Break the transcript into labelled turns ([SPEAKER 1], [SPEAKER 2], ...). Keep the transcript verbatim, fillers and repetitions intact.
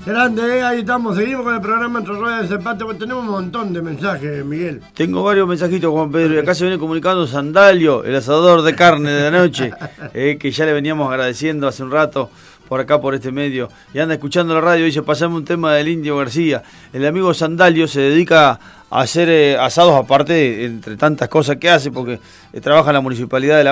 [SPEAKER 1] Grande, eh, ahí estamos, seguimos con el programa Entre Ruedas de Desempate, porque tenemos un montón de mensajes, Miguel.
[SPEAKER 2] Tengo varios mensajitos, Juan Pedro, y acá se viene comunicando Sandalio, el asador de carne de la noche, eh, que ya le veníamos agradeciendo hace un rato por acá, por este medio, y anda escuchando la radio, dice, pasame un tema del Indio García. El amigo Sandalio se dedica a hacer eh, asados aparte, entre tantas cosas que hace, porque eh, trabaja en la municipalidad de La